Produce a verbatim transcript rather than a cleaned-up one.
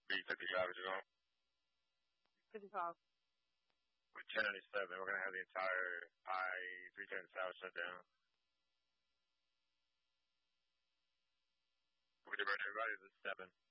three fifty-five, is it on? fifty-five. With ten ninety-seven, we're going to have the entire I three ten South shut down. We're going to burn everybody to seven.